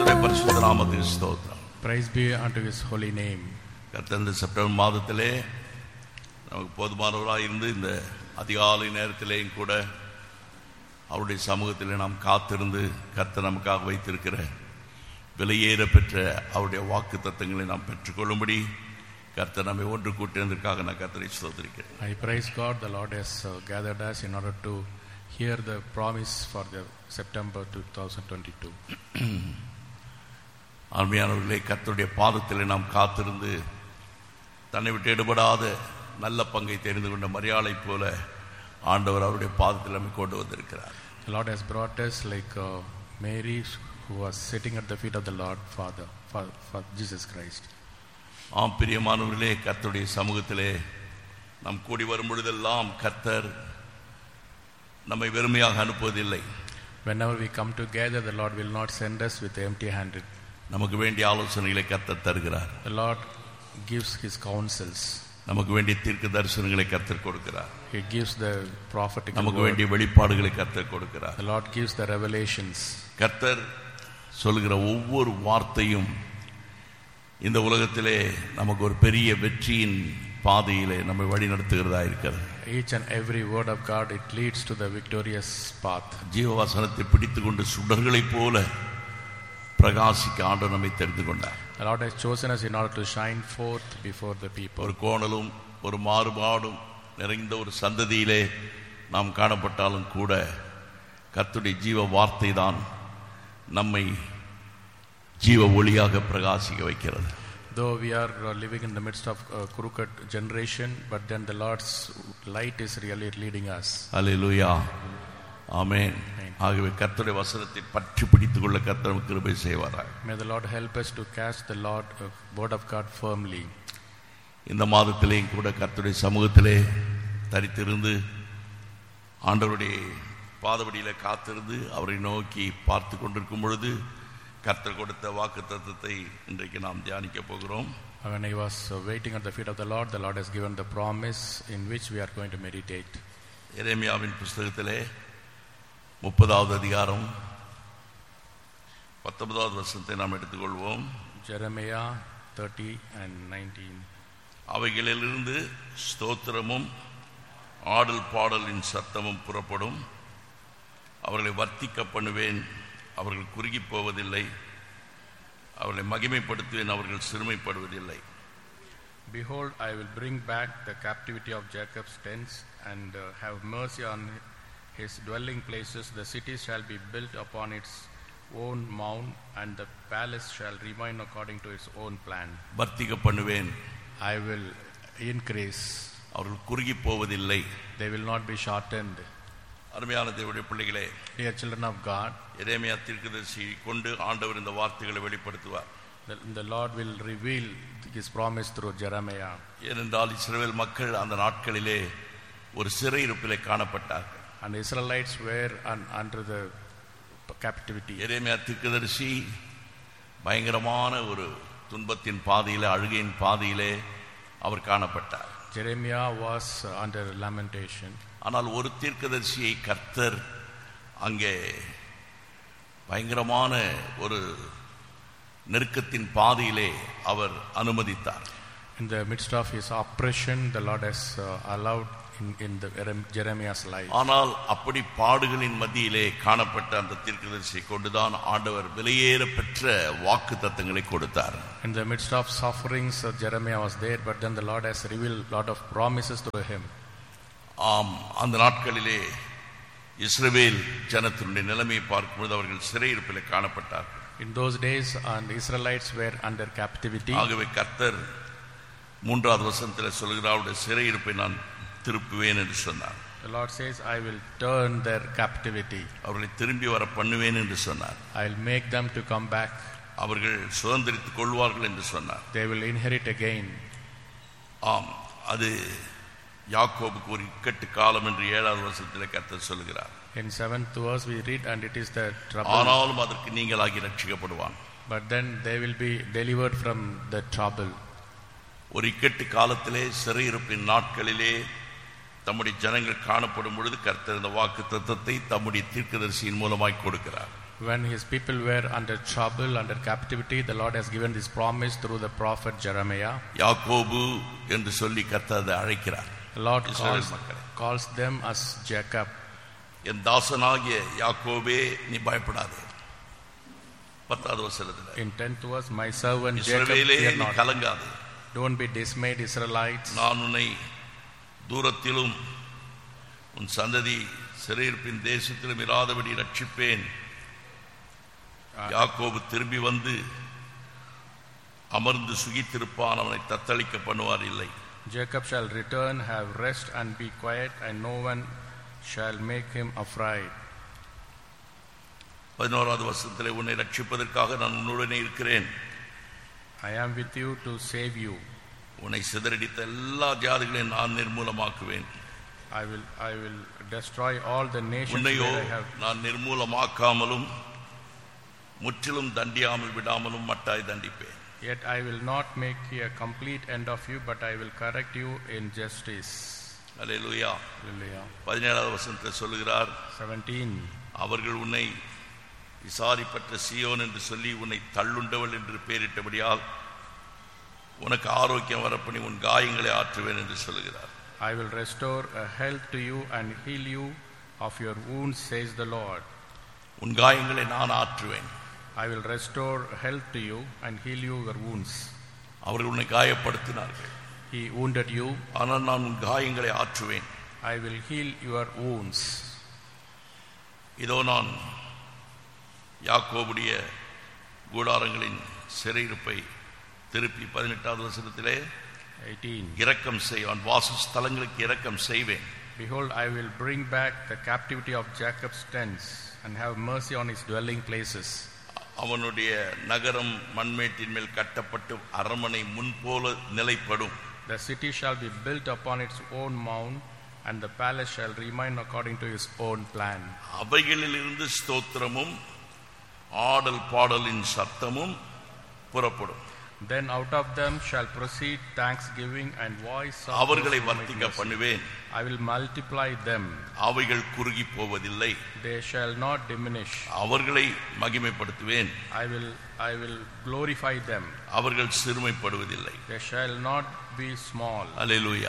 கர்த்தருடைய பரிசுத்த நாமத்துக்கு ஸ்தோத்திரம். Praise be unto his holy name. கர்த்தர் இந்த செப்டம்பர் மாதத்திலே நமக்கு போதுமானவராக இருந்து இந்த அதிகாலை நேரத்திலேயும் கூட அவருடைய சமூகத்திலே நாம் காத்திருந்து கர்த்தர் நமக்காக வைத்திருக்கிற விலையேற பெற்ற அவருடைய வாக்கு தத்தங்களை நாம் பெற்றுக்கொள்ளும்படி கர்த்தர் நம்மை ஒன்று கூட்டினதற்காக நான் கர்த்தரை ஸ்தோத்திரிக்கிறேன். I praise God, the Lord has gathered us in order to hear the promise for the September 2022. அருமையானவர்களே, கர்த்தருடைய பாதத்திலே நாம் காத்திருந்து தன்னை விட்டு எடுபடாத நல்ல பங்கை தெரிந்து கொண்ட மரியாளை போல ஆண்டவர் அவருடைய பாதத்தில் நம்மை கொண்டு வந்திருக்கிறார். The Lord has brought us like Mary who was sitting at the feet of the Lord Father for Jesus Christ. ஆம் பிரியமானவர்களே, கர்த்தருடைய சமூகத்திலே நாம் கூடி வரும் பொழுதெல்லாம் கர்த்தர் நம்மை வெறுமையாக அனுப்புவதில்லை. Whenever we come together, the Lord will not send us with empty-handed. நமக்கு வேண்டிய ஆலோசனைகளை கர்த்தர் தருகிறார். The Lord gives his counsels. நமக்கு வேண்டிய தீர்க்க தரிசனங்களை கர்த்தர் கொடுக்கிறார். He gives the prophetic word. நமக்கு வேண்டிய வெளிப்பாடுகளை கர்த்தர் கொடுக்கிறார். The Lord gives the revelations. கர்த்தர் சொல்லுகிற ஒவ்வொரு வார்த்தையும் இந்த உலகத்திலே நமக்கு ஒரு பெரிய வெற்றியின் பாதையிலே நம்மை வழி நடத்துகிறதா இருக்கிறது. Each and every word of God, it leads to the victorious path. ஜீவவசனத்தை பிடித்துக் கொண்டு சுடர்களைப் போல பிரகாசிக்க ஆண்டவர் நம்மை தெரிந்து கொண்டார். The Lord has chosen us in order to shine forth before the people. ஒரு கோணலும் ஒரு மாறுபாடும் நிறைந்த ஒரு சந்ததியிலே நாம் காணப்பட்டாலும் கூட கர்த்தருடைய ஜீவ வார்த்தை தான் நம்மை ஜீவ ஒளியாக பிரகாசிக்க வைக்கிறது. Though we are living in the midst of a crooked generation, but then the Lord's light is really leading us. அல்லேலூயா, ஆமென். ஆகவே கர்த்தருடைய வசனத்தை பற்றி பிடித்துக் கொள்ள கர்த்தர் நமக்கு கிருபை செய்வாராக. May the Lord help us to catch the word of God firmly. இந்த மாதத்திலேயும் கூட கர்த்தருடைய சமூகத்திலே தரித்திருந்து ஆண்டவருடைய பாதபடியில காத்திருந்து அவரை நோக்கி பார்த்து கொண்டிருக்கும் பொழுது கர்த்தர் கொடுத்த வாக்கு தத்தத்தை இன்றைக்கு நாம் தியானிக்க போகிறோம். When I was waiting at the feet of the Lord has given the promise in which we are going to meditate. எரேமியாவின் புஸ்தகத்திலே 30வது அதிகாரம் 19வது வசனத்தை நாம் எடுத்துக்கொள்வோம். Jeremiah 30 and 19. அவைகளிலிருந்து ஸ்தோத்திரமும் ஆடல் பாடலின் சத்தமும் புறப்படும். அவர்களை வர்த்திக்க பண்ணுவேன், அவர்கள் குறுகி போவதில்லை. அவர்களை மகிமைப்படுத்துவேன், அவர்கள் சிறுமைப்படுவதில்லை. Behold, I will bring back the captivity of Jacob's tents and have mercy on his dwelling places. The city shall be built upon its own mound, and the palace shall remain according to its own plan. வர்த்திக்க பண்ணுவேன், I will increase. அவர்கள் குறுகி போவதில்லை. They will not be shortened. அருமையான தேவனுடைய பிள்ளைகளே, Dear children of God, எரேமியா தீர்க்கதரிசியை கொண்டு ஆண்டவர் இந்த வார்த்தைகளை வெளிப்படுத்துவார். the Lord will reveal his promise through Jeremiah. ஏனென்றால் இஸ்ரவேல் மக்கள் அந்த நாட்களிலே ஒரு சிறையிருப்பிலே காணப்பட்டார்கள். And the Israelites were under the captivity. எரேமியா தீர்க்கதரிசி பயங்கரமான ஒரு துன்பத்தின் பாதையிலே, அழுகையின் பாதையிலே அவர் காணப்பட்டார். Jeremiah was under lamentation. ஆனால் ஒரு தீர்க்கதரிசியை கர்த்தர் அங்கே பயங்கரமான ஒரு நெருக்கத்தின் பாதையிலே அவர் அனுமதித்தார். In the midst of his oppression, the Lord has allowed in the Jeremiah's life. ஆனால் அப்படி பாடுகளின் மத்தியிலே காணப்பட்ட அந்த தீர்க்கதரிசியை கொண்டுதான் ஆண்டவர் விலையேற பெற்ற வாக்கு தத்தங்களை கொடுத்தார். In the midst of sufferings, Jeremiah was there, but then the Lord has revealed a lot of promises through him. ஆம், அந்த நாட்களிலே இஸ்ரவேல் ஜனத்தினுடைய நிலைமையை பார்க்கும்போது அவர்கள் சிறையிருப்பிலே காணப்பட்டார்கள். In those days, the Israelites were under captivity. ஆகவே கர்த்தர் 3வது வசனத்தில் சொல்கிறார், அவருடைய சிறையிருப்பை நான் திருப்புவேன் என்று சொன்னார். The Lord says, I will turn their captivity. அவர்களை திரும்பி வர பண்ணுவேன் என்று சொன்னார். I will make them to come back. அவர்கள் சுதந்திரித்துக் கொள்வார்கள் என்று சொன்னார். They will inherit again. ஆம், அது யாக்கோபுக்கு ஒரு இக்கட்டு காலம் என்று 7வது வசனத்தில் கர்த்தர் சொல்கிறார். In 7th verse we read, and it is the trouble. ஆனாலும் அதற்கு நீங்களாகி ரட்சிக்கப்படுவான். But then they will be delivered from the trouble. ஒரு இக்கட்டு காலத்திலே சிறையிருப்பின் நாட்களிலே தம்முடைய ஜனங்கள் காணப்படும் பொழுது கர்த்தர் இந்த வாக்கு தத்தத்தை தம்முடைய தீர்க்கதரிசியின் மூலமாய் கொடுக்கிறார். When his people were under trouble, under captivity, the Lord has given this promise through the prophet Jeremiah. யாக்கோபு என்று சொல்லி கர்த்தர் அழைக்கிறார். The Lord calls them as Jacob. என் தாசனாகிய யாக்கோபே நீ பயப்படாதே. 10வது வசனத்துல In 10th verse, my servant Jacob, இஸ்ரவேலே fear நீ not. கலங்காதே. Don't be dismayed, Israelites. நான் உன்னை தூரத்திலும் உன் சந்ததி சிறையிருப்பின் தேசத்திலும் இராதபடி ரட்சிப்பேன். யாக்கோபு திரும்பி வந்து அமர்ந்து சுகித்திருப்பான், அவனை தத்தளிக்க பண்ணுவார் இல்லை. Jacob shall return, have rest and be quiet, and no one shall make him afraid. 11வது வசனத்திலே உன்னை ரட்சிப்பதற்காக நான் உன்னுடனே இருக்கிறேன். I am with you to save you. உன்னை சிதறடித்த எல்லா ஜாதிகளையும் நான் நிர்மூலமாக்குவேன். I will destroy all the nations உன்னையோ that I have. நான் நிர்மூலமாக்காமலும் முற்றிலும் தண்டியாமல் விடாமலும் மட்டாய் தண்டிப்பேன். Yet I will not make a complete end of you, but I will correct you in justice. Hallelujah. Hallelujah. 17வது வசனத்தில் சொல்லுகிறார், 17. அவர்கள் உன்னை விசாரிப்பற்ற சீயோன் என்று சொல்லி உன்னை தள்ளுண்டவள் என்று பெயரிட்டபடியால் உனக்கு ஆரோக்கியம் வரப்பண்ணி உன் காயங்களை ஆற்றுவேன் என்று சொல்லுகிறார். I will restore a health to you and heal you of your wounds, says the Lord. உன் காயங்களை நான் ஆற்றுவேன். I will restore health to you and heal you your wounds. அவர்கள் உன்னை காயப்படுத்தினார்கள். He wounded you. ஆனால் நான் உன் காயங்களை ஆற்றுவேன். I will heal your wounds. இதோ நான் யாக்கோபுடைய கூடாரங்களின் சிறையிருப்பை திருப்பி 18வது வசனத்திலே 18. இரக்கம் செய்வான், வாசஸ்தலங்களுக்கு இரக்கம் செய்வேன். Behold, I will bring back the captivity of Jacob's tents and have mercy on his dwelling places. அவனுடைய நகரம் மண்மேட்டின் மேல் கட்டப்பட்டு அரண்மனை முன்போல நிலைப்படும். The city shall be built upon its own mound, and the palace shall remain according to his own plan. அவைகளிலிருந்து ஸ்தோத்திரமும் ஆடல் பாடலின் சத்தமும் புறப்படும். Then out of them shall proceed thanksgiving and voice of அவர்களை praise. வர்த்திக்க பண்ணுவேன். I will multiply them. அவைகள் குறுகி போவதில்லை. They shall not diminish. அவர்களை மகிமைப்படுத்துவேன். I will glorify them. அவர்கள் சிறுமைப்படுவதில்லை. They shall not be small. அல்லேலூயா.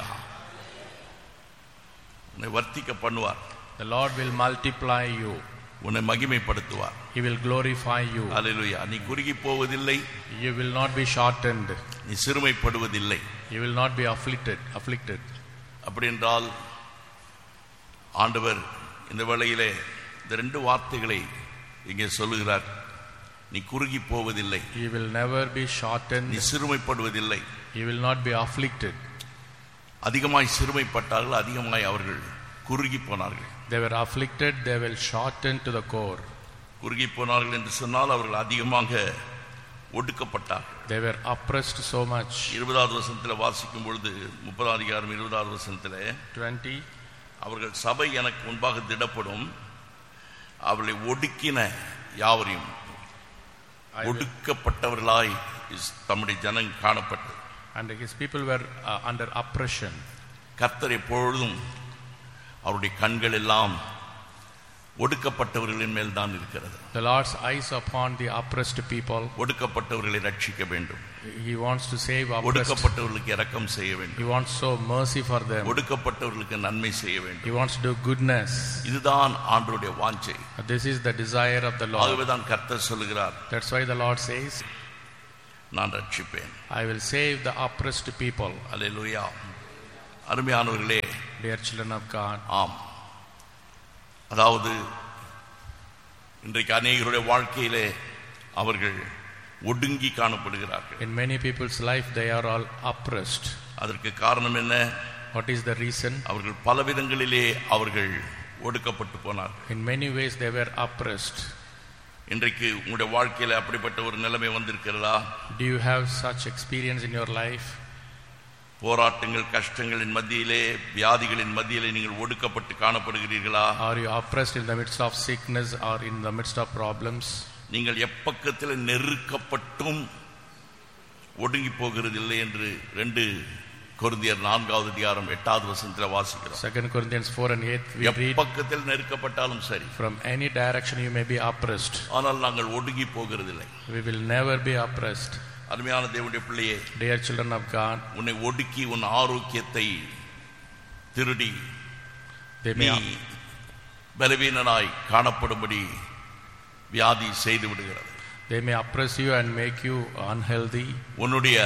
உன்னை வர்த்திக்க பண்ணுவார். The Lord will multiply you. உன்னை மகிமைப்படுத்துவார். He will glorify you. அல்லேலூயா. நீ குறுகி போவதில்லை. You will not be shortened. நீ சிறுமைப்படுவதில்லை. You will not be afflicted. அப்படி என்றால் ஆண்டவர் இந்த வேளையிலே இந்த 2 வார்த்தைகளை இங்கே சொல்லுகிறார். நீ குறுகி போவதில்லை. You will never be shortened. நீ சிறுமைப்படுவதில்லை. You will not be afflicted. அதிகமாய் சிறுமைப்பட்டார்கள், அதிகமாய் அவர்கள் குறுகி போனார்கள். They were afflicted, they will shorten to the core. குறுகி போனார்கள் என்று சொன்னால் அவர்கள் அதிகமாக ஒடுக்கப்பட்டார்கள். They were oppressed so much. 20வது வசனத்தில் வாசிக்கும் பொழுது 30 அதிகாரம் 20வது வசனத்தில் 20. அவர்கள் சபை எனக்கு முன்பாக திடப்படும், அவர்களை ஒடுக்கின யாவரையும் ஒடுக்கப்பட்டவர்களாய் தம்முடைய ஜனம் காணப்பட்டது. And his people were under oppression. கர்த்தர் எப்பொழுதும் அவருடைய கண்கள் எல்லாம் ஒடுக்கப்பட்டவர்களின் மேல் தான் இருக்கிறது. The Lord's eyes upon the oppressed people. ஒடுக்கப்பட்டவர்களை ரட்சிக்க வேண்டும். He wants to save oppressed. ஒடுக்கப்பட்டவர்களுக்கு இரக்கம் செய்ய வேண்டும். He wants so mercy for them. ஒடுக்கப்பட்டவர்களுக்கு நன்மை செய்ய வேண்டும். He wants to do goodness. இதுதான் ஆண்டவருடைய வாஞ்சை. This is the desire of the Lord. ஆகவே தான் கர்த்தர் சொல்கிறார், That's why the Lord says, நான் ரட்சிப்பேன். I will save the oppressed people. அல்லேலூயா. அருமையானவர்களே, Dear children of God. ஆம், அதாவது இன்றைக்கு அநேகருடைய வாழ்க்கையிலே அவர்கள் ஒடுங்கி காணப்படுகிறார்கள். In many people's life they are all oppressed. அதற்கு காரணம் என்ன? What is the reason? அவர்கள் பல விதங்களிலே அவர்கள் ஒடுக்கப்பட்டு போனார்கள். In many ways they were oppressed. இன்றைக்கு உங்களுடைய வாழ்க்கையில அப்படிப்பட்ட ஒரு நிலைமை வந்திருக்கிறதா? Do you have such experience in your life? போராட்டங்கள், கஷ்டங்களின் மத்தியிலே, வியாதிகளின் மத்தியிலே நீங்கள் ஒடுக்கப்பட்டு காணப்படுகிறீர்களா? Are you oppressed in the midst of sickness or in the midst of problems? நீங்கள் எப்பக்கத்தில் நெருக்கப்பட்டும் ஒடுங்கி போகிறதில்லை என்று 2 கொரிந்தியர் 4வது அதிகாரம் 8வது வசனத்தில் வாசிக்கிறோம். 2 Corinthians 4 and 8 we read, பக்கத்தில் நெருக்கப்பட்டாலும் சரி, from any direction you may be oppressed, ஆனால் நாங்கள் ஒடுங்கி போகிறதில்லை. we will never be oppressed. அருமையான தேவனுடைய பிள்ளையே, dear children of God, உன்னை ஒடுக்கி உன் ஆரோக்கியத்தை திருடி நீ பலவீனனாய் காணப்படும்படி வியாதி செய்து விடுகிறது. they may oppress you and make you unhealthy. உன்னுடைய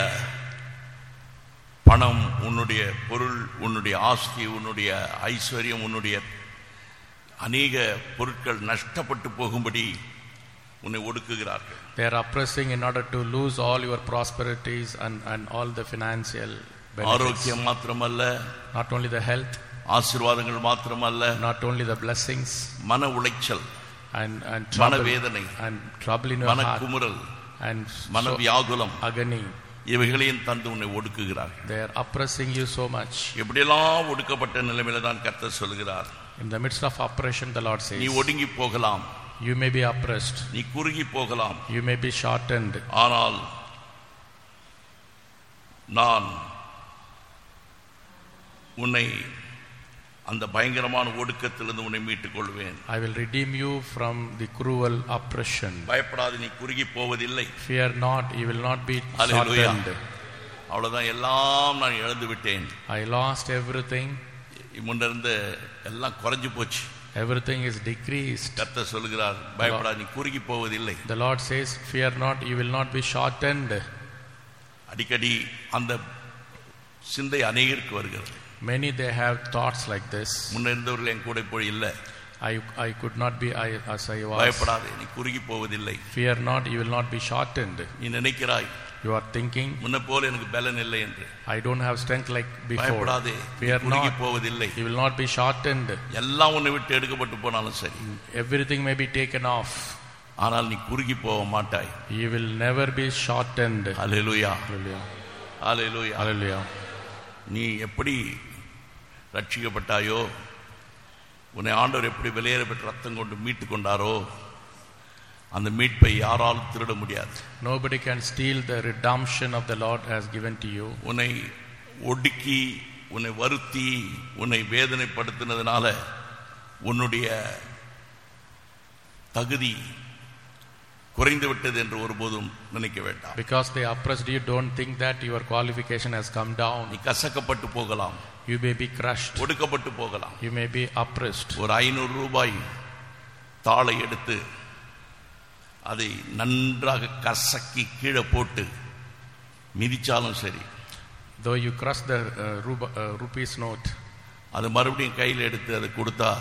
பணம், உன்னுடைய பொருள், உன்னுடைய ஆஸ்தி, உன்னுடைய ஐஸ்வர்யம், உன்னுடைய அநேக பொருட்கள் நஷ்டப்பட்டு போகும்படி உன்னை ஒடுக்குகிறார்கள். they are oppressing in order to lose all your prosperities and all the financial benefits. ஆரோக்கியம் மாத்திரமல்ல, not only the health, ஆசீர்வாதங்கள் மாத்திரமல்ல, not only the blessings, மன உளைச்சல், and மனவேதனை, and trouble in your heart, மனக்குமுறல், and மனவியாகுலம், agony, இவைகளையும் தந்து உன்னை ஒடுக்குகிறார்கள். they are oppressing you so much. எப்படியெல்லாம் ஒடுக்கப்பட்ட நிலைமையில தான் கர்த்தர் சொல்கிறார், in the midst of oppression the Lord says, நீ ஒடுங்கி போகலாம், you may be oppressed, நீ குறுகி போகலாம், you may be shortened, ஆனால் நான் உன்னை அந்த பயங்கரமான ஒடுக்கத்திலிருந்து உன்னை மீட்டுக் கொள்வேன். I will redeem you from the cruel oppression. பயப்படாது, நீ குறுகி போவதில்லை. fear not, you will not be shortened. அவ்வளவுதான், எல்லாம் நான் இழந்து விட்டேன், I lost everything, முன்னிருந்து எல்லாம் குறைஞ்சு போச்சு, everything is decreased. கர்த்தர் சொல்கிறார், பயப்படாது, நீ குறுகி போவதில்லை. the Lord says, fear not, you will not be shortened. அடிக்கடி அந்த சிந்தை அநேகருக்கு வருகிறது. many they have thoughts like this. முன்ன இருந்தவர்கள் என் கூட போய் இல்லை, I could not be as I was. பயப்படாதே, நீ குறுகி போவதில்லை. fear not, you will not be shortened. நீ நினைக்கிறாய், you are thinking, முன்ன போல எனக்கு பலன் இல்லை என்று. I don't have strength like before. பயப்படாதே, fear குறுகி not, போவதில்லை. you will not be shortened. எல்லாம் உன்னை விட்டு எடுக்கப்பட்டு போனாலும் சரி, everything may be taken off, ஆனால் நீ குறுகி போக மாட்டாய். you will never be shortened. Hallelujah, hallelujah, hallelujah. hallelujah. நீ எப்படி ரட்சிக்கப்பட்டாயோ, உன்னை ஆண்டவர் எப்படி வெளியேற பெற்ற ரத்தம் கொண்டு மீட்டு கொண்டாரோ, அந்த மீட்பை யாராலும் திருட முடியாது. nobody can steal the redemption of the Lord has given to you. உன்னை ஒடுக்கி, உன்னை வருத்தி, உன்னை வேதனைப்படுத்தினதுனால உன்னுடைய தகுதி குறைந்து விட்டது என்று ஒருபோதும் நினைக்க வேண்டாம். because they oppressed you, don't think that your qualification has come down. நீ கசக்கப்பட்டு போகலாம், you may be crushed, ஒடுக்கப்பட்டு போகலாம். you may be oppressed. ஒரு 500 ரூபாய் தாளை எடுத்து அதை நன்றாக கசக்கி கீழே போட்டு மிதிச்சாலும் சரி, though you crush the rupees note, அது மறுபடியும் கையில் எடுத்து அதை கொடுத்தா,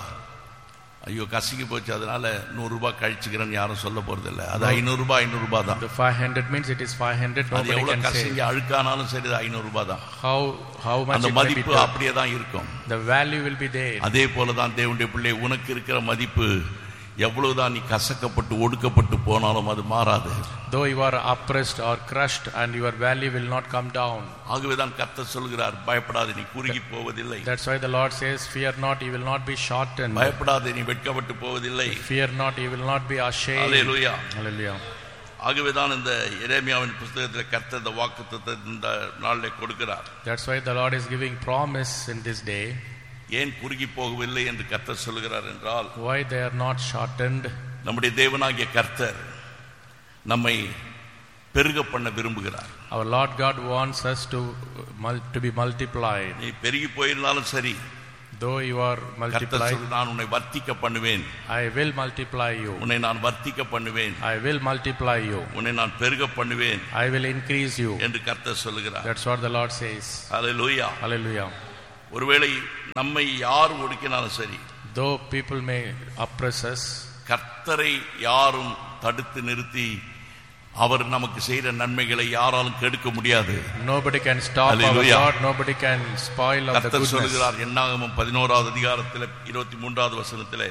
ஐயோ கசக்கி போச்சு, அதனால 100 ரூபாய் கழிச்சுக்கிறேன்னு யாரும் சொல்ல போறதில்லை. அது 500 ரூபாய் 500 ரூபாய் தான். the 500 means it is 500. அது எவ்வளவு கசங்கி அழுக்கானாலும் சரி, 500 ரூபாய் தான். how much அந்த it may be மதிப்பு அப்படியே தான் இருக்கும். the value will be there. அதே போல தான் தேவனுடைய பிள்ளை, உனக்கு இருக்கிற மதிப்பு எவ்வளவுதான் நீ கசக்கப்பட்டு ஒடுக்கப்பட்டு போனாலும் அது மாறாது. though you are oppressed or crushed, and your value will not come down. ஆகவேதான் கர்த்தர் சொல்கிறார், பயப்படாதே, நீ குறுகி போவதில்லை. that's why the Lord says, fear not, you will not be shortened. பயப்படாதே, நீ வெட்கப்பட்டு போவதில்லை. fear not, you will not be ashamed. Hallelujah, hallelujah. ஆகவேதான் இந்த எரேமியாவின் புத்தகத்தில் கர்த்தர் இந்த வாக்குத்தத்தத்தை இந்த நாளிலே கொடுக்கிறார். that's why the Lord is giving promise in this day. ஏன் குறுகி போகவில்லை என்று கர்த்தர் சொல்கிறார் என்றால், why they are not shortened? நம்முடைய தேவனாகிய கர்த்தர் நம்மை பெருக பண்ண விரும்புகிறார். our Lord God wants us to be multiplied. நீ பெருகி போயிருந்தாலும் சரி, though you are multiplied, நான் உன்னை வர்த்திக்க பண்ணுவேன், I will multiply you. உன்னை நான் வர்த்திக்க பண்ணுவேன், I will multiply you. உன்னை நான் பெருக பண்ணுவேன், I will increase you. என்று கர்த்தர் சொல்கிறார். that's what the Lord says. Hallelujah, hallelujah. ஒருவேளை நம்மை யார் ஒடுக்கினாலும் சரி, though people may oppress us, கர்த்தரை யாரும் தடுத்து நிறுத்தி அவர் நமக்கு செய்த நன்மைகளை யாராலும் கெடுக்க முடியாது. nobody can stop our God, nobody can spoil of the கர்த்தர் goodness. சொல்கிறார், என்னாகமம் 11வது அதிகாரத்தில் 23வது வசனத்தில்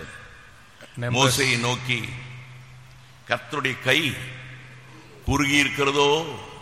மோசேயை நோக்கி, கர்த்தருடைய கை குறுகி இருக்கிறதோ,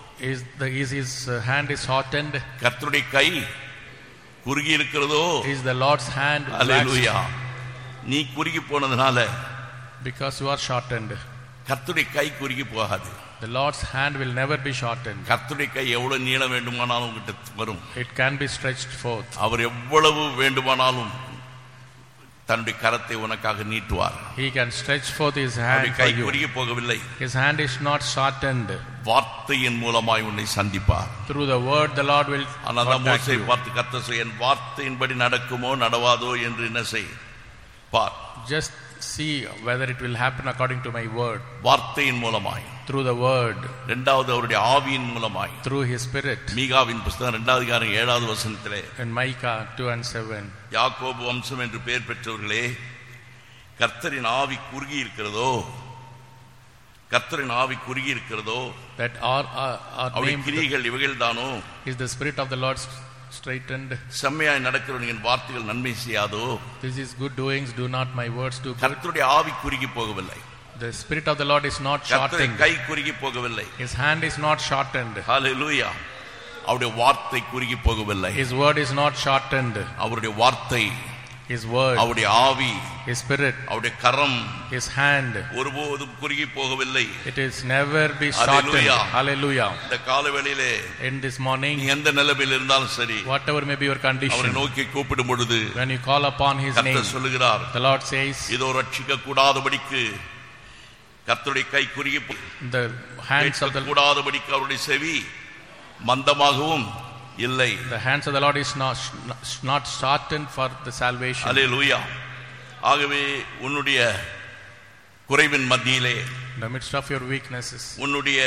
is his hand is shortened, கர்த்தருடைய கை குறுகி இருக்கிறதோ, is the Lord's hand ஹல்லேலூயா. நீ குறுகி போனதுனால, because you are shortened, கர்த்தருடைய கை குறுகி போகாது. The Lord's hand will never be shortened. கர்த்தருடைய கை எவ்வளவு நீளம் வேண்டுமானாலும் உங்ககிட்ட வரும். It can be stretched forth. அவர் எவ்வளவு வேண்டுமானாலும் தன்னுடைய கரத்தை உனக்காக நீட்டுவார். He can stretch forth his hand for guy you. குறுகி போகவில்லை. His hand is not shortened. வார்த்தையின் மூலமாய் உன்னை சந்திப்பார். Through the word the Lord will contact you. பார்த்து கர்த்தர் என் வார்த்தையின்படி நடக்குமோ நடவாதோ என்று என்ன செய் பார். Just see whether it will happen according to my word. வார்த்தையின் மூலமாய், through the word. இரண்டாவது அவருடைய ஆவியின் மூலமாய், through his spirit. மீகாவின் புத்தகம் 2வது அதிகாரம் 7வது வசனத்திலே, in Micah 2:7, யாக்கோபு வம்சம் என்று பெயர் பெற்றவர்களே, கர்த்தரின் ஆவி குறுகி இருக்கிறதோ, கர்த்தரின் ஆவி குறுகி இருக்கிறதோ, that our name கிரியைகள் இவைகள்தானோ, is the spirit of the Lord straightened. செம்மையாய் நடக்கிறவனின் வார்த்தைகள் நன்மை செய்யாதோ, this is good doings, do not my words do good. கர்த்தருடைய ஆவி குறுகி போகவில்லை. The spirit of the Lord is not shortened. கை குறுகி போகவில்லை. His hand is not shortened. Hallelujah. அவருடைய வார்த்தை குறுகி போகவில்லை. His word is not shortened. அவருடைய வார்த்தை, his word, அவருடைய ஆவி, his spirit, அவருடைய கரம், his hand, ஒருபோதும் குறுகி போகவில்லை. it is never be shortened. Hallelujah. இந்த காலவேளையிலே, in this morning, எந்த நிலைமையில் இருந்தாலும் சரி, whatever may be your condition, அவரை நோக்கி கூப்பிடும் பொழுது, when you call upon his name, கர்த்தர் சொல்லுகிறார், the Lord says, இதோ ரட்சிக்க கூடாதபடிக்கு கர்த்தருடைய கை குறுகி, the hands of the கூடாதபடிக்கு அவருடைய செவி மந்தமாகவும் இல்லை. the hands of the Lord is not shortened for the salvation. Hallelujah. ஆகவே உன்னுடைய குறைவின் மத்தியிலே, in the midst of your weaknesses, உன்னுடைய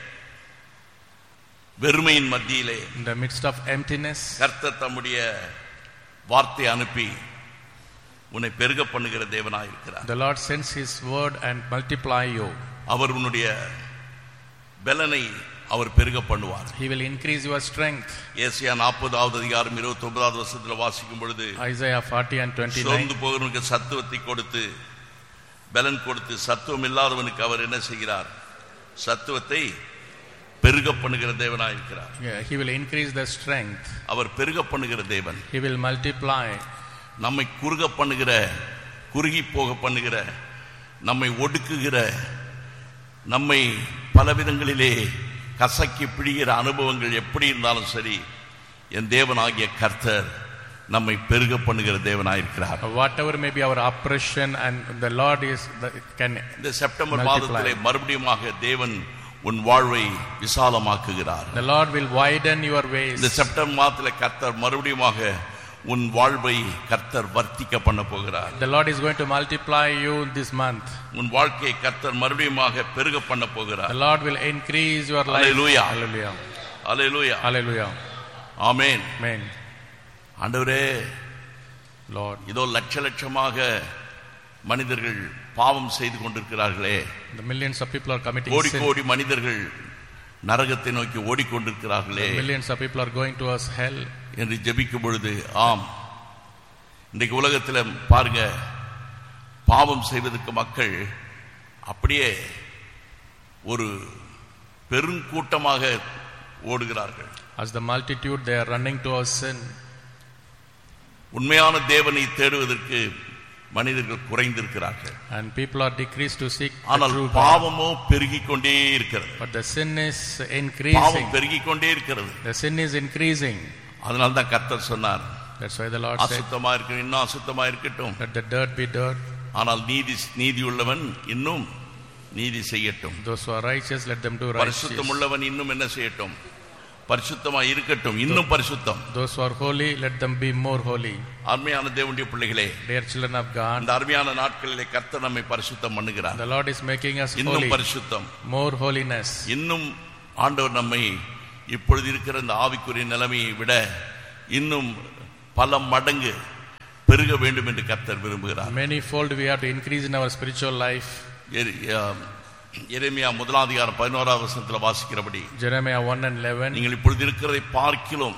வெறுமையின் மத்தியிலே, in the midst of emptiness, கர்த்தர் தம்முடைய வார்த்தை அனுப்பி உன்னை பெருக பண்ணுகிற தேவனாய் இருக்கிறார். the Lord sends his word and multiply you. அவர் உன்னுடைய பலனை அவர் பெருக பண்ணுவார். he will increase your strength. ஏசாயா 40வது அதிகாரம் 29வது வசனத்தில் வாசிக்கும் பொழுது, Isaiah 40:29, சோர்ந்து போகிறவனுக்கு சத்துவத்தை கொடுத்து பலன் கொடுத்து சத்துவம் இல்லாதவனுக்கு அவர் என்ன செய்கிறார்? சத்துவத்தை பெருக பண்ணுகிற தேவனாய் இருக்கிறார். he will increase the strength. அவர் பெருக பண்ணுகிற தேவன். he will multiply. நம்மை குறுக பண்ணுகிற, குறுகி போக பண்ணுகிற, நம்மை ஒடுக்குகிற, நம்மை பலவிதங்களிலே கசக்கி பிடிகிற அனுபவங்கள் எப்படி இருந்தாலும் சரி, என் தேவனாகிய கர்த்தர் நம்மை பெருக பண்ணுகிற தேவனாயிருக்கிறார். whatever may be our oppression, and the Lord is can இந்த செப்டம்பர் மாதத்திலே மறுபடியுமாக தேவன் உன் வாழ்வை விசாலமாக்குகிறார். the Lord will widen your ways. இந்த செப்டம்பர் மாதத்திலே கர்த்தர் மறுபடியுமாக உன் வாழ்வை கர்த்தர் வர்த்திக்க பண்ண போகிறார். the Lord is going to multiply you this month. உன் வாழ்க்கையை கர்த்தர் மறுபடியுமாக பெருக பண்ண போகிறார். the Lord will increase your life. Hallelujah. Hallelujah. Hallelujah. Hallelujah. Amen. Amen. ஆண்டவரே, Lord, இதோ லட்ச லட்சமாக மனிதர்கள் பாவம் செய்து கொண்டிருக்கிறார்களே, the millions of people are committing கோடி sin. கோடி மனிதர்கள் நரகத்தை நோக்கி ஓடிக்கொண்டிருக்கிறார்களே, the millions of people are going towards hell என்று ஜெபிக்கும் பொழுது, ஆம், இன்றைக்கு உலகத்தில் பாருங்க, பாவம் செய்வதற்கு மக்கள் அப்படியே ஒரு பெருங்கூட்டமாக ஓடுகிறார்கள். as the multitude they are running towards sin. உண்மையான தேவனை தேடுவதற்கு மனிதர்கள் குறைந்திருக்கிறார்கள். and people are decreased to seek the ஆனால் true God. பாவமோ பெருகிக் கொண்டே இருக்கிறது. but the sin is increasing. பாவம் பெருகிக் கொண்டே இருக்கிறது. the sin is increasing. அதனால தான் கர்த்தர் சொன்னார், that's why the Lord said, அசுத்தமா இருக்கட்டும், இன்னும் அசுத்தமா இருக்கட்டும், let the dirt be dirt. ஆனால் நீதி உள்ளவன் இன்னும் நீதி செய்யட்டும், those who are righteous let them do righteous. பரிசுத்தம் உள்ளவன் இன்னும் என்ன செய்யட்டும்? பரிசுத்தமா இருக்கட்டும், இன்னும் பரிசுத்தம். those who are holy let them be more holy. அருமையான தேவனுடைய பிள்ளைகளே, dear children of God, இந்த அருமையான நாட்களிலே கர்த்தர் நம்மை பரிசுத்தம் பண்ணுகிறார். the Lord is making us இன்னும் holy. பரிசுத்தம், more holiness. இன்னும் ஆண்டவர் நம்மை இப்பொழுது இருக்கிற இந்த ஆவிக்குரிய நிலைமையை விட இன்னும் பல மடங்கு பெருக வேண்டும் என்று கர்த்தர் விரும்புகிறார். many fold we have to increase in our spiritual life. எரேமியா 1வது அதிகாரம் 11வது வசனத்தில் வாசிக்கிறபடி, Jeremiah 1:11, நீங்கள் இப்பொழுது இருக்கிறதை பார்க்கிலும்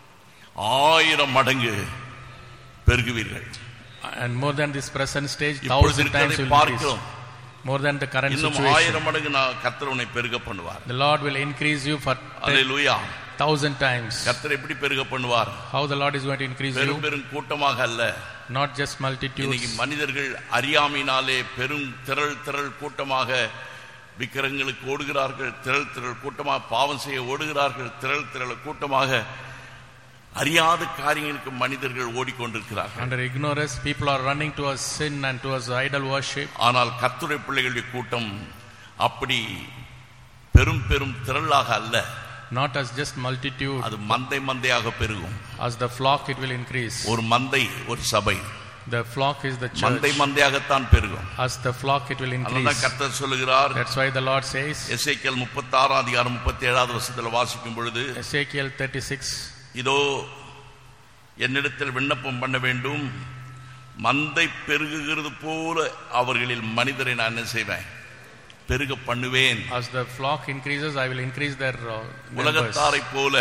1000 மடங்கு பெருகுவீர்கள். and more than this present stage, இப்பொழுது 1000 times இருக்கிறதை will increase. பார்க்கிறோம், more than the current இன்னும் situation. 1000 மடங்கு கர்த்தர் உன்னை பெருக பண்ணுவார். the Lord will increase you for hallelujah. 1000 times. கர்த்தர் எப்படி பெருக பண்ணுவார்? how the Lord is going to increase you? பெரும் கூட்டமாக அல்ல. not just multitudes. இன்னைக்கு மனிதர்கள் அறியாமையினாலே பெரும் திரள் கூட்டமாக விக்கிரகங்களுக்கு ஓடுகிறார்கள், திரள் திரள் கூட்டமாக பாவம் செய்ய ஓடுகிறார்கள், திரள் திரள் கூட்டமாக அறியாத காரியங்களுக்கு மனிதர்கள் ஓடிக்கொண்டிருக்கிறார்கள். Under ignorance, people are running towards sin and towards idol worship. ஆனால் கர்த்தருடைய பிள்ளைகளுடைய கூட்டம் அப்படி பெரும் பெரும் திரளாக அல்ல. Not as just multitude. அது மந்தை மந்தையாக பெருகும். As the flock it will increase. ஒரு மந்தை ஒரு சபை. The flock is the church. மந்தை மந்தையாகத்தான் பெருகும். As the flock it will increase. அதான் கர்த்தர் சொல்லுகிறார். That's why the Lord says. எசேக்கியேல் 36 அதிகாரம் 37வது வசனத்தில் வாசிக்கும் பொழுது, Ezekiel 36, இதோ என்னிடத்தில் விண்ணப்பம் பண்ண வேண்டும், மந்தை பெருகுகிறது போல அவர்களில் மனிதரை நான் என்ன செய்வேன், பெருக பண்ணுவேன். As the flock increases, I will increase their numbers. உலகத்தாரை போல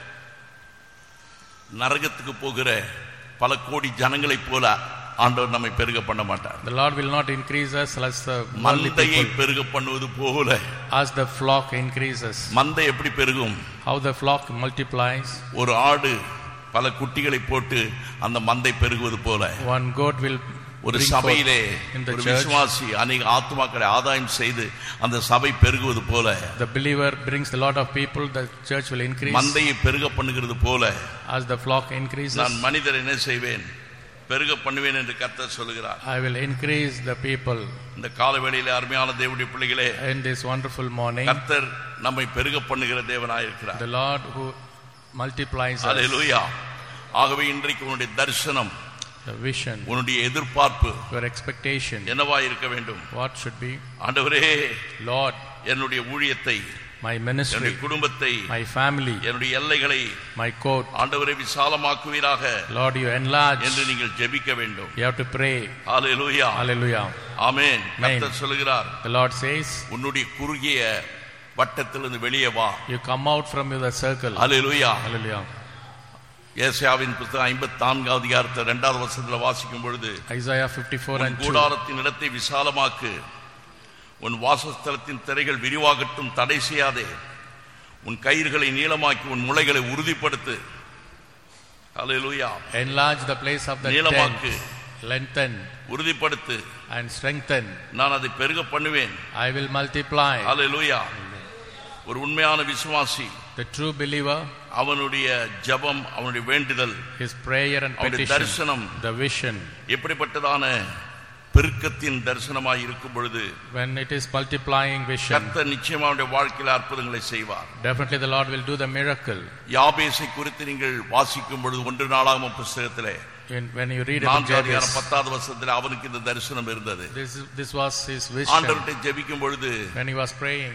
நரகத்துக்கு போகிற பல கோடி ஜனங்களை போல ஆண்டவர் நம்மை பெருக பண்ண மாட்டார். The Lord will not increase us as the மந்தையை பெருக பண்ணுவது போல. As the flock increases. மந்தை எப்படி பெருகும்? How the flock multiplies. ஒரு ஆடு பல குட்டிகளை போட்டு அந்த மந்தை பெருகுவது போல. One goat will ஒரு சபையிலே ஒரு விசுவாசி அநேக ஆத்துமாக்களை ஆதாயம் செய்து அந்த சபை பெருகுவது போல. The believer brings a lot of people, the church will increase. மந்தையை பெருக பண்ணுகிறது போல. As the flock increases, நான் மனிதரை என்ன செய்வேன், பெருக பண்ணுவேன் என்று கர்த்தர் சொல்கிறார். I will increase the people. இந்த காலவேளையிலே அருமையான தேவனுடைய பிள்ளைகளே, in this wonderful morning, கர்த்தர் நம்மை பெருக பண்ணுகிற தேவனாய் இருக்கிறார். The Lord who multiplies us. ஹல்லேலூயா. ஆகவே இன்றைக்கு உன்னுடைய தரிசனம், the vision, உன்னுடைய எதிர்பார்ப்பு, your expectation என்னவாய் இருக்க வேண்டும்? What should be? ஆண்டவரே, Lord, என்னுடைய ஊழியத்தை, my ministry, என்னுடைய குடும்பத்தை, my family, என்னுடைய எல்லைகளை, my court, ஆண்டவரே விசாலமாக்குவீராக Lord you enlarge என்று நீங்கள் ஜெபிக்க வேண்டும். You have to pray. Hallelujah. Hallelujah. ஆமென். கர்த்தர் சொல்கிறார், the Lord says, உன்னுடைய குறுகிய வட்டத்திலிருந்து வெளியே வா. You come out from the circle. Hallelujah. Hallelujah. ஏசாயாவின் புத்தகம் 54வது அதிகாரத்தை 2வது வசனத்தில் வாசிக்கும் பொழுது, Isaiah 54 and 2, கூடாரத்தின் இடத்தை விசாலமாக்கு, உன் வாசஸ்தலத்தின் திரைகள் விரிவாகட்டும், தடை செய்யாதே, உன் கயிறுகளை நீளமாக்கி உன் முளைகளை உறுதிப்படுத்து. ஹல்லேலூயா. Enlarge the place of the நீளமாக்கு, tent, lengthen, உறுதிப்படுத்து, and strengthen. நான் அதை பெருக பண்ணுவேன். I will multiply. ஹல்லேலூயா. ஒரு உண்மையான விசுவாசி, the true believer, அவனுடைய ஜெபம், அவனுடைய வேண்டுதல், his prayer and petition, தரிசனம், the vision, எப்படிப்பட்டதான பெருக்கத்தின் தரிசனமாய் இருக்கும் பொழுது, when it is multiplying vision, கர்த்தர் நிச்சயமாக அவருடைய வாழ்க்கையில் அற்புதங்களை செய்வார். definitely the Lord will do the miracle. யாபேசை குறித்து நீங்கள் வாசிக்கும் பொழுது 1 நாளாகமம் புத்தகத்திலே when you read about Jabez, 10வது வசனத்தில் அவனுக்கு இந்த தரிசனம் இருந்தது. this was his vision. ஆண்டவர்கிட்ட ஜெபிக்கும் பொழுது, when he was praying,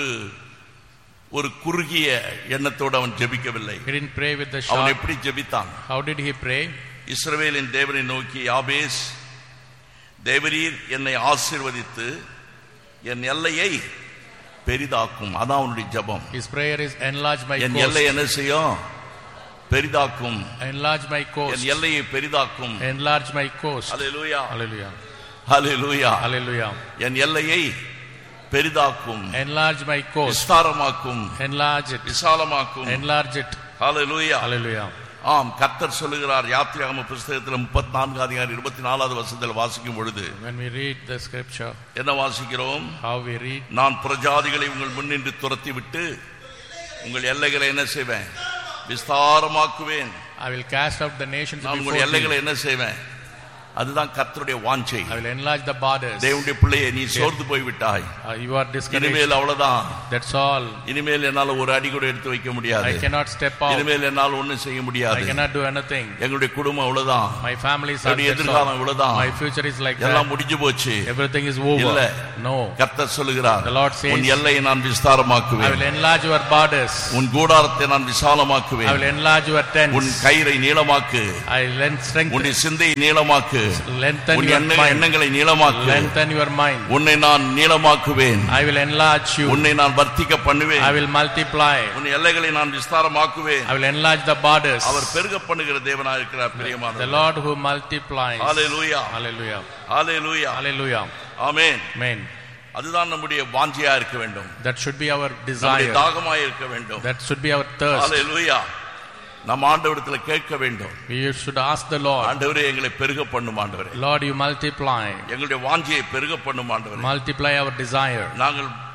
ஒரு குறுகிய எண்ணத்தோடு அவன் ஜெபிக்கவில்லை. he didn't pray with the அவன் short. எப்படி ஜெபித்தான்? How did he pray? இஸ்ரவேலின் தேவனை நோக்கி, யாபேஸ், தேவரீர் என்னை ஆசீர்வதித்து என் எல்லையை பெரிதாக்கும். அதான் அவனுடைய ஜெபம். His prayer is enlarge my N coast. எல்லை என்ன செய்யும்? பெரிதாக்கும். Enlarge my coast. என் எல்லையை பெரிதாக்கும். Enlarge my coast. Hallelujah. Hallelujah. Hallelujah. Hallelujah. என் எல்லையை பெரிதாக்கும். Enlarge my coast. விஸ்தாரமாக்கும். Enlarge it. விசாலமாக்கும். Enlarge it. Hallelujah. Hallelujah. ஆம், கர்த்தர் சொல்லுகிறார். யாத்திராகம புத்தகத்தில் 34 அதிகாரம் 24வது வசனத்தில் வாசிக்கும் பொழுது, when we read the scripture, என்ன வாசிக்கிறோம்? how we read, நான் பிரஜாதிகளை உங்கள் முன்னின்று துரத்தி விட்டு உங்கள் எல்லைகளை என்ன செய்வேன்? விஸ்தாரமாக்குவேன். I will cast out the nations நான் before உங்கள் எல்லைகளை thee. என்ன செய்வேன்? அதுதான் கர்த்தருடைய வாஞ்சை. I will enlarge the borders. தேவனுடைய பிள்ளையே, நீ சோர்ந்து போய் விட்டாய். You are discouraged. இனிமேல் அவ்வளவுதான். That's all. இனிமேல் என்னால ஒரு அடி கூட எடுத்து வைக்க முடியாது. I cannot step out. இனிமேல் என்னால் ஒண்ணும் செய்ய முடியாது. I cannot do anything. எங்களுடைய குடும்பம் அவ்வளவுதான். My family is என்னுடைய எதிர்காலம் அவ்வளவுதான். My future is like எல்லாம் that. முடிஞ்சு போச்சு. Everything is over. இல்ல. No. கர்த்தர் சொல்லுகிறார், The Lord says, உன் எல்லையை நான் I விஸ்தாரமாக்குவேன். will enlarge your borders. உன் கூடாரத்தை நான் I விசாலமாக்குவேன். will enlarge your tents. உன் கயிறை நீளமாக்கு. I will strengthen. உன்னுடைய சிந்தையை நீளமாக்கு. Lengthen உன் your mind. எண்ணங்களை நீளமாக்கு. Lengthen your mind. உன்னை நான் நீளமாக்குவேன். I will enlarge you. உன்னை நான் வர்த்திக்க பண்ணுவேன். I will multiply. உன் எல்லைகளை நான் விஸ்தாரமாக்குவேன். I will enlarge the borders. அவர் பெருக பண்ணுகிற தேவனாக இருக்கிறார். பிரியமானவர்களே, The Lord who multiplies. Hallelujah. Hallelujah. Hallelujah. Hallelujah. Amen. Amen. அதுதான் நம்முடைய வாஞ்சையா இருக்க வேண்டும். That should be our நம்முடைய desire. தாகமாய் இருக்க வேண்டும். That should be our thirst. ஹல்லேலூயா. நம்ம ஆண்டவரிடத்தில் கேட்க வேண்டும். We should ask the Lord, ஆண்டவரே, எங்களை பெருக பண்ணும் ஆண்டவரே. Lord, you multiply. எங்களுடைய வாஞ்சையை பெருக பண்ணும் ஆண்டவரே. Multiply our desire. நாங்கள்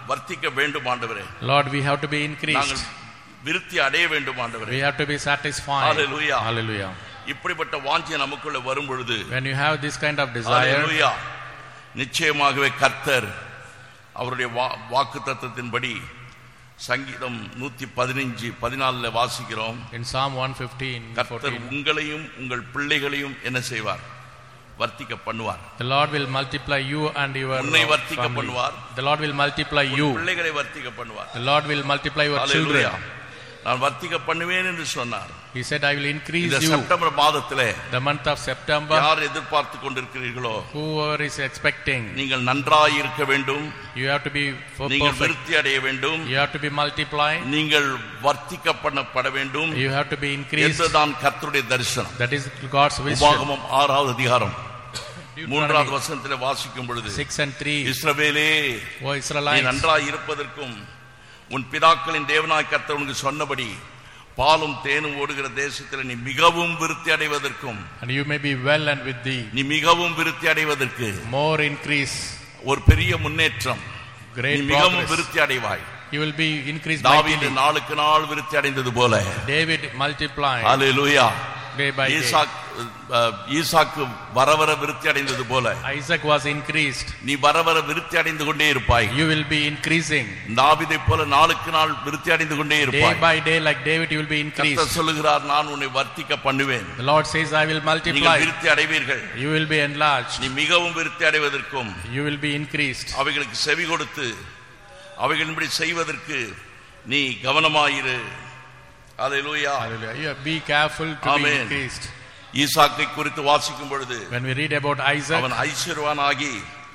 வர்த்திக்க வேண்டும் ஆண்டவரே. Lord, we have to be increased. நாங்கள் விருத்தி அடைய வேண்டும் ஆண்டவரே. We have to be satisfied. Hallelujah. Hallelujah. இப்படிப்பட்ட வாஞ்சை நமக்குள்ள வரும் பொழுது, When you have this kind of desire, Hallelujah, நிச்சயமாகவே கர்த்தர் அவருடைய வாக்குத்தத்தத்தின்படி சங்கீதம் 115:14 வாசிக்கிறோம். in Psalm 115:14, கர்த்தர் உங்களையும் உங்கள் பிள்ளைகளையும் என்ன செய்வார்? வர்த்திக்க பண்ணுவார். The Lord will multiply you and your உன்னை வர்த்திக்க family. பண்ணுவார். The Lord will multiply you. பிள்ளைகளை வர்த்திக்க பண்ணுவார். The Lord will multiply your Hallelujah. children. நான் வர்த்திக்க பண்ணுவேன் என்று சொன்னார். He said, I will increase இந்த you. செப்டம்பர் மாதத்திலே The month of September, யார் எதிர்பார்த்து கொண்டிருக்கிறீர்களோ, whoever is expecting, நீங்கள் நன்றாய் இருக்க வேண்டும், you have to be நீங்கள் perfect. விருத்தி அடைய வேண்டும், You have to be multiplied. நீங்கள் வர்த்திக்க பண்ணப்பட வேண்டும் You have to be increased. என்றுதான் கர்த்தருடைய தரிசனம். That is God's vision. உபாகமம் 6வது அதிகாரம் Deuteronomy 3வது வசனத்திலே வாசிக்கும் பொழுது, 6 and 3, இஸ்ரவேலே, O நீ Israelites, நன்றாய் இருப்பதற்கும் உன் பிதாக்களின் தேவனாய் கர்த்தர் உனக்கு சொன்னபடி பாலும் தேனும் ஓடுகிற தேசத்தில் நீ மிகவும் விருத்தி அடைவதற்கும், and you may be well and with thee, நீ மிகவும் விருத்தி அடைவதற்கு more increase, ஒரு பெரிய முன்னேற்றம், நீ great மிகவும் progress. விருத்தி அடைவாய். You will be increased தாவீது mightily. நாளுக்கு நாள் விருத்தி அடைந்தது போல, David multiplied hallelujah, day by day. ஈசாக்கு வர வர விருத்தி அடைந்தது போல Isaac was increased. நீ வர வர விருத்தி அடைந்து கொண்டே இருப்பாய். You will be increasing. தாவீதை போல நாளுக்கு நாள் விருத்தி அடைந்து கொண்டே Day இருப்பாய். by day, like David, you will be increased. கர்த்தர் சொல்லுகிறார், நான் உன்னை வர்த்திக்க பண்ணுவேன். The Lord says, I will நீங்கள் multiply. விருத்தி அடைவீர்கள். You will be enlarged. நீ மிகவும் விருத்தி அடைவதற்கும், You will be increased. அவைகளுக்கு செவி கொடுத்து அவைகளின்படி செய்வதற்கு நீ கவனமாயிரு. ஹல்லேலூயா. Hallelujah. You be careful to be Amen. increased. ஈசாக்கை குறித்து வாசிக்கும் பொழுது, When we read about Isaac, அவன் ஐஸ்வர்யவானாகி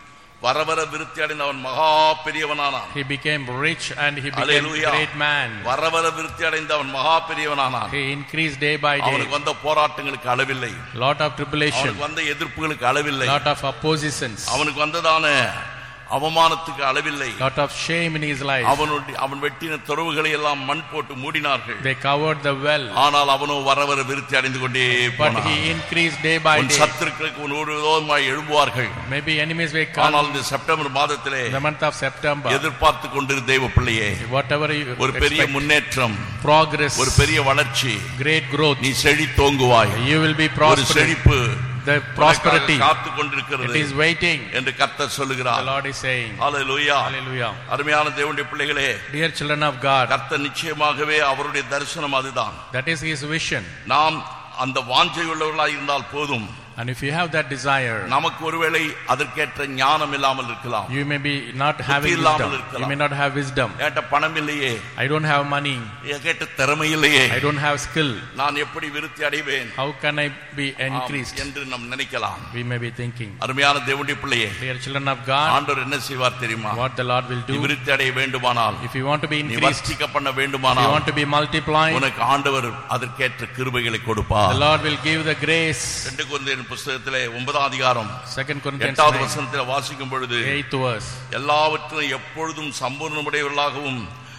வர வர விருத்தி அடைந்த அவன் மகா பெரியவனானான். he became rich and he became Hallelujah. great man. வர வர விருத்தி அடைந்த அவன் மகா பெரியவனானான். He increased day by day. அவனுக்கு வந்த போராட்டங்களுக்கு அளவில்லை, Lot of tribulation, அவனுக்கு வந்த எதிர்ப்புகளுக்கு அளவில்லை, lot of oppositions, அவனுக்கு வந்ததான அவமானத்துக்கு அளவில்லை. lot of shame in his life. அவன் வெட்டின துறவுகளை எல்லாம் மண் போட்டு மூடினார்கள். They covered the well, ஆனால் அவனோ வர வர விருத்தி அடைந்து கொண்டே but போனான். he increased day by உன் day. சத்துருக்களுக்கு உன் விரோதமாய் எழும்புவார்கள். Maybe enemies will come. ஆனால் இந்த செப்டம்பர் மாதத்திலே In the month of September, எதிர்பார்த்து கொண்டிரு தேவ பிள்ளையே, whatever you ஒரு பெரிய expect, முன்னேற்றம், progress, ஒரு பெரிய வளர்ச்சி, great growth, நீ செழித்தோங்குவாய். you will be ஒரு prosperous. செழிப்பு The prosperity, காத்து it கொண்டிருக்கிறது is waiting. என்று கர்த்தர் The சொல்லுகிறார். Lord is saying, hallelujah. Hallelujah. அருமையான தேவனுடைய பிள்ளைகளே, Dear children of God, கர்த்தர் நிச்சயமாகவே அவருடைய தரிசனம் அதுதான். that is his vision. நாம் அந்த வாஞ்சை உள்ளவர்களாய் இருந்தால் போதும். And if you have that desire, நமக்கு ஒருவேளை அதற்கேற்ற ஞானம் இல்லாமல் இருக்கலாம், you may be not having wisdom. You may not have wisdom. கேட்ட பணம் இல்லையே, I don't have money. கேட்ட திறமை இல்லையே, I don't have skill. நான் எப்படி விருத்தி அடைவேன் How can I be increased? என்று நாம் நினைக்கலாம். We may be thinking. அருமையான தேவனுடைய பிள்ளையே, Dear children of God, ஆண்டவர் என்ன செய்வார் தெரியுமா? what the Lord will நீ do, விருத்தி அடைய வேண்டுமானால், if you want to be நீ increased, வர்த்திக்க பண்ண if you வேண்டுமானால், want to be multiplied, உனக்கு ஆண்டவர் அதற்கேற்ற கிருபைகளை கொடுப்பார். the Lord will give the grace. 2 கொரிந்தியர் புத்தகத்திலே 9ஆம் அதிகாரம் 2 Corinthians 8வது 9, வசனத்தில் வாசிக்கும் பொழுது, 8th verse. எல்லாவற்றிலும் எப்பொழுதும் சம்பூர்ணமுடையவர்களாகவும்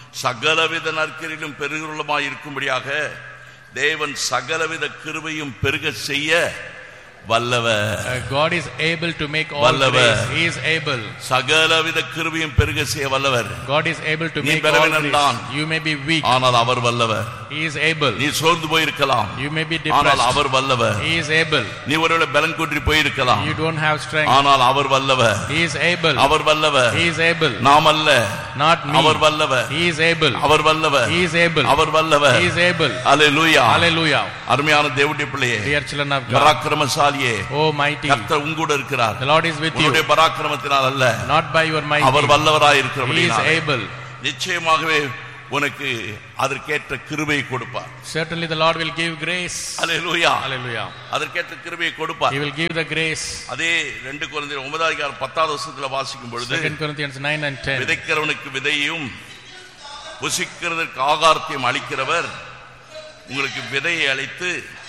சகலவித நற்கிரியிலும் பெருகிறவர்களுமாய் இருக்கும்படியாக தேவன் சகலவித கிருபையும் பெருக செய்ய வல்லவர். God is able to make all வல்லவர். grace. He is able. சகலவித கிருபையும் பெருக செய்ய வல்லவர். God is able to நீ make all பலவீனன் தான். grace. You may be weak. ஆனால் அவர் வல்லவர். He is able. நீ சோர்ந்து போயிருக்கலாம், You may be ஆனால் depressed. அவர் வல்லவர். He is able. நீ ஒருவேளை பலன் குன்றி போயிருக்கலாம், You don't have strength. ஆனால் அவர் வல்லவர். He is able. அவர் வல்லவர். He is able. நாம் அல்ல, Not me. அவர் வல்லவர். He is able. அவர் வல்லவர். He is able. அவர் வல்லவர். He is able. Hallelujah. Hallelujah. அருமையான தேவனுடைய பிள்ளையே, Dear children of God, பராக்கிரமசாலியே, oh mighty, கர்த்தர் உங்கூட இருக்கிறார். the Lord is with you. உன்னுடைய பராக்கிரமத்தினால் அல்ல, Not by your might. அவர் வல்லவராய் He is இருக்கிறபடியால் able. நிச்சயமாகவே உனக்கு அதற்கேற்ற கிருபையை கொடுப்பார். Certainly the Lord will give grace. Hallelujah. Hallelujah. அதற்கேற்ற கிருபையை கொடுப்பார். He will give the grace. அதே 2 கொரிந்தியர் 9ஆம் அதிகாரம் 10வது வசனத்துல வாசிக்கும் பொழுது, 2 Corinthians 9 and 10. விதைக்கிறவனுக்கு விதையையும் புசிக்கிறதற்கு ஆகாரத்தையும் அளிக்கிறவர் உங்களுக்கு விதையை அளித்து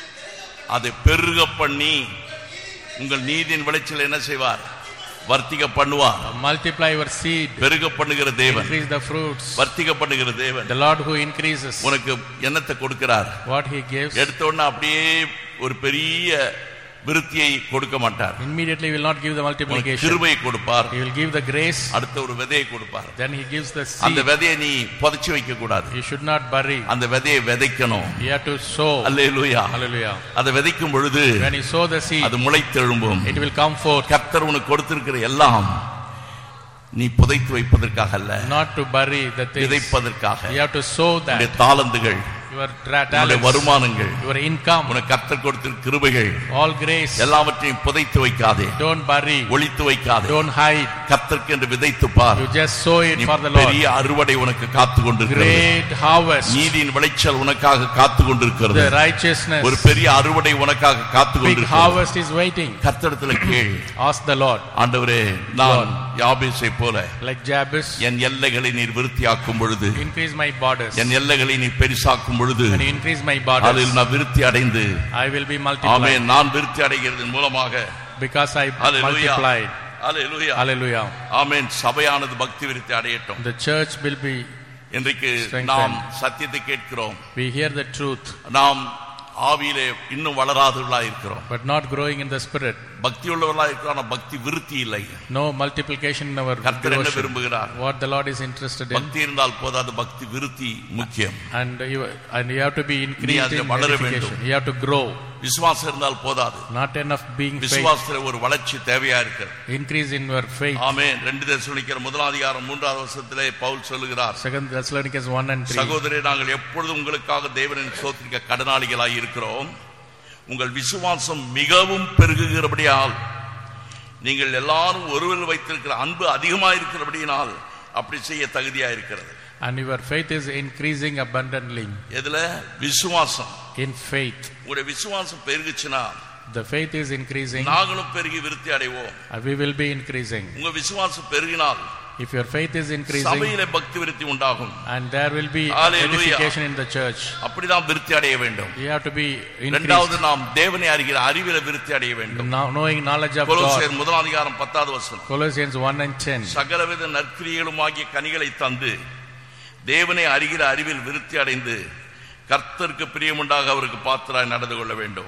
அதை பெருக பண்ணி உங்கள் நீதியின் விளைச்சல் என்ன செய்வார்? வர்த்திக்க பண்ணுவார். Multiply your seed. பெருக பண்ணுகிற தேவன், Increase the fruits. வர்த்திக்க பண்ணுகிற தேவன். The Lord who increases. உனக்கு என்னத்தை கொடுக்கிறார்? What he gives. எடுத்த உடனே அப்படியே ஒரு பெரிய விருத்தியை கொடுக்க மாட்டார். Immediately he will not give the multiplication. கிருபையை கொடுப்பார். He will give the grace. அடுத்த ஒரு விதையை கொடுப்பார். Then he gives the seed. அந்த விதையை நீ புதைச்சு வைக்க கூடாது. You should not bury. அந்த விதையை விதைக்கணும். You have to sow. Hallelujah. Hallelujah. அதை விதைக்கும் பொழுது when you sow the seed, அது முளைத்தெழும்பும். it will come forth. கர்த்தர் உனக்கு கொடுத்திருக்கிற எல்லாம் நீ புதைத்து வைப்பதற்காக அல்ல, not to bury the things, விதைப்பதற்காக. you have to sow that. உன்னுடைய தாளந்துகள், your talents, வருமானங்கள், your income, உனக்கு கர்த்தர் கொடுத்திருக்கிற கிருபைகள், all grace, எல்லாவற்றையும் புதைத்து வைக்காதே, don't bury, ஒளித்து வைக்காதே, don't hide. கர்த்தருக்கு என்று விதைத்து பார். You just sow it for the Lord. பெரிய அறுவடை உனக்கு காத்து கொண்டிருக்கிறது. Great harvest, நீதியின் விளைச்சல் உனக்காக காத்து கொண்டிருக்கிறது. the righteousness, ஒரு பெரிய அறுவடை உனக்காக காத்து big கொண்டிருக்கிறது. harvest is waiting. கர்த்தரிடத்தில் கேள். Ask the Lord. ஆண்டவரே, நான் யாபேசை போல like Jabez, என் எல்லைகளை நீர் விருத்தியாக்கும் பொழுது, increase my borders, என் எல்லைகளை நீர் பெரிசாக்கும் பொழுது, when you increase my borders, அதில் நான் விருத்தி அடைந்து, I will be multiplied. ஆமென். நான் விருத்தி அடைகிறதன் மூலமாக, because I Hallelujah. multiplied. Hallelujah. Hallelujah. ஆமென். சபையானது பக்தி விருத்தி அடையட்டும். The church will be இன்றைக்கு strengthened. நாம் சத்தியத்தை கேட்கிறோம். We hear the truth, நாம் ஆவியிலே இன்னும் வளராதவர்களாக இருக்கிறோம். but not growing in the spirit. பக்தி உள்ளவர்களாக இருக்கிறோம், ஆனால் பக்தி விருத்தி இல்லை. No multiplication in our கர்த்தர் என்ன devotion. விரும்புகிறார்? What the Lord is interested in. பக்தி இருந்தால் போதாது, பக்தி விருத்தி முக்கியம். And you have to be increased அதில் in வளர edification. வேண்டும். You have to grow. விசுவாசம் இருந்தால் போதாது, Not enough being faith. விசுவாசத்துல ஒரு வளர்ச்சி தேவையா இருக்கு. Increase in your faith. ஆமென். 2 தெசலோனிக்கர் 1:3 பவுல் சொல்லுகிறார், 2 Thessalonians 1 and 3. சகோதரரே, நாங்கள் எப்பொழுதும் உங்களுக்காக தேவனை ஸ்தோத்திரிக்க கடனாளிகளாய் இருக்கிறோம். உங்கள் விசுவாசம் மிகவும் பெருகுகிறபடியால், நீங்கள் எல்லாரும் ஒருவர் வைத்திருக்கிற அன்பு அதிகமாக இருக்கிறபடியால் அப்படி செய்ய தகுதியா இருக்கிறது. And your faith is increasing abundantly. எதுல? விசுவாசம். In faith. உங்களுடைய விசுவாசம் பெருகுச்சுனா, The faith is increasing. நாங்களும் பெருகி விருத்தி அடைவோம். We will be increasing. உங்க விசுவாசம் பெருகினால், if your faith is increasing, சபையிலே பக்தி விருத்தி உண்டாகும். and there will be Hallelujah. edification in the church. அப்படிதான் விருத்தி அடைய வேண்டும். You have to be இரண்டாவது, increased. நாம் தேவனை அறிகிற அறிவிலே விருத்தி அடைய வேண்டும். Knowing knowledge of God. கொலோசியர் 1:10. Colossians 1 and 10. சகலவித நற்கிரியைகளுமாகிய கனிகளை தந்து தேவனை அறிகிற அறிவில் விருத்தி அடைந்து கர்த்தருக்கு பிரியமுண்டாக அவருக்கு பாத்திராய் நடந்து கொள்ள வேண்டும்.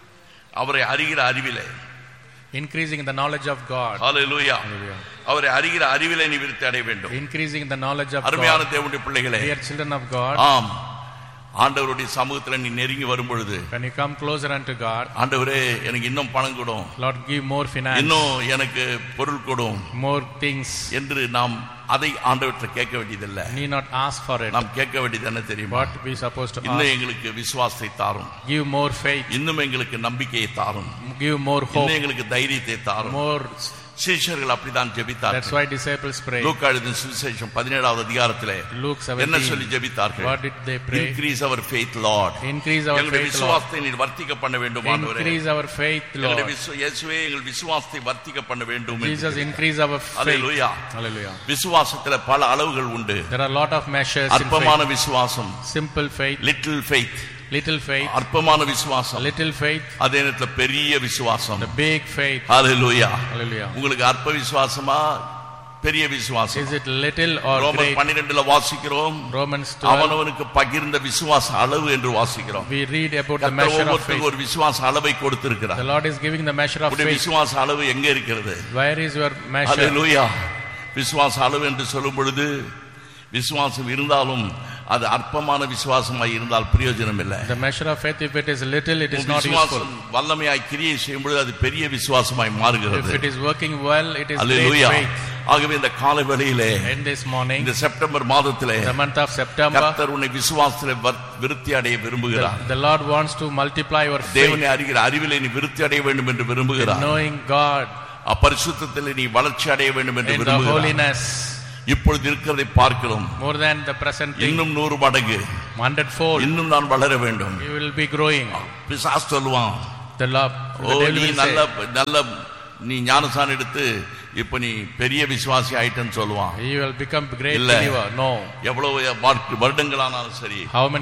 அவரை அறிகிற அறிவிலே, increasing in the knowledge of God. Hallelujah. Hallelujah. அவரை அறிகிற அறிவிலே நீ விருத்தி அடைய வேண்டும். Increasing in the knowledge of அருமையான God. தேவனுடைய பிள்ளைகளே, Dear children of God, ஆம், ஆண்டவருடைய சமூகத்தில் நீ நெருங்கி வரும் பொழுது, when you come closer unto God, ஆண்டவரே எனக்கு இன்னும் பணம் கொடும், Lord give more finance, இன்னும் எனக்கு பொருள் கொடும் more things. என்று நாம் அதை ஆண்டவர்கிட்ட கேட்க வேண்டியதில்லை. Need not ask for it. நாம் கேட்க வேண்டியது என்ன தெரியுமா? What we supposed to இன்னும் ask? எங்களுக்கு விசுவாசத்தை தாரும், Give more faith. இன்னும் எங்களுக்கு நம்பிக்கையை தாரும், Give more hope. இன்னும் எங்களுக்கு தைரியத்தை தாரும். More. சீஷர்கள் அப்படிதான் That's ஜெபித்தார்கள். why disciples pray. லூக்கா எழுதின சுவிசேஷம் 17வது அதிகாரத்திலே Luke என்ன சொல்லி 17. ஜெபித்தார்கள்? What did they pray? Increase our faith, Lord. Increase our எங்களுடைய faith, Lord. விசுவாசத்தை நீர் வர்த்திக்க பண்ண வேண்டும் ஆண்டவரே. Increase our faith, எங்களுடைய Lord. இயேசுவே எங்கள் விசுவாசத்தை வர்த்திக்க பண்ண வேண்டும். Jesus, increase our faith. Hallelujah. Hallelujah. விசுவாசத்துல பல அளவுகள் உண்டு. There are a lot of measures in அற்பமான faith. விசுவாசம், Simple faith, little faith, little faith, அற்பமான விசுவாசம், little faith, அதே நேரத்துல பெரிய விசுவாசம். the big faith. Hallelujah. Hallelujah. உங்களுக்கு அற்ப விசுவாசமா பெரிய விசுவாசம்? Is it little or ரோமர் great? 12 வாசிக்கிறோம், Romans 12. அவனவனுக்கு பகிர்ந்த விசுவாச அளவு என்று வாசிக்கிறோம். We read about the கர்த்தர் measure of ஒவ்வொருத்தருக்கும் faith. ஒரு விசுவாச அளவை கொடுத்திருக்கிறார். The Lord is giving the measure of உடைய faith. விசுவாச அளவு எங்க இருக்கிறது? Where is your measure? ஹல்லேலூயா. விசுவாச அளவு என்று சொல்லும் பொழுது, விசுவாசம் இருந்தாலும் அது அற்பமான விசுவாசமாய் இருந்தால் பிரயோஜனம் இல்லை. The measure of faith, if it is little, it is not useful. விசுவாசம் வல்லமையாய் கிரியை செய்யும் பொழுது அது பெரிய விசுவாசமாய் மாறுகிறது. If it is working well, it is great hallelujah. faith. ஆகவே இந்த காலை வேளையிலே, In this morning, இந்த செப்டம்பர் மாதத்திலே, the month of September, கர்த்தர் உன்னை விசுவாசத்திலே விருத்தி அடைய விரும்புகிறார். the Lord wants to multiply your faith. தேவனை அறிகிற அறிவிலே நீ விருத்தி அடைய வேண்டும் என்று விரும்புகிறார். Knowing God, அப்பரிசுத்தத்திலே நீ வளர்ச்சி அடைய வேண்டும் என்று in the விரும்புகிறார். holiness, இப்பொழுது இருக்கிறதை பார்க்கிறோம், more than the present thing, இன்னும் 100 மடங்கு 100-fold, இன்னும் நான் வளர வேண்டும். you will be growing. பிசாசு சொல்லுவான், The love, O the devil நீ will நல்ல say, நல்ல நீ ஞானசானம் எடுத்து இப்ப நீ பெரிய விசுவாசி ஆயிட்டன்னு சொல்லுவான். you will become great இல்ல. believer. No. எவ்வளவு வருடங்களானாலும் சரி, How many